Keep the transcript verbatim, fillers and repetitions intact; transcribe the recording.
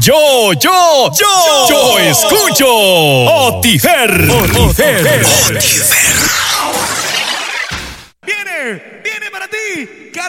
Yo, yo, yo, yo escucho Otifer. Otifer. Otifer. Viene, viene para ti.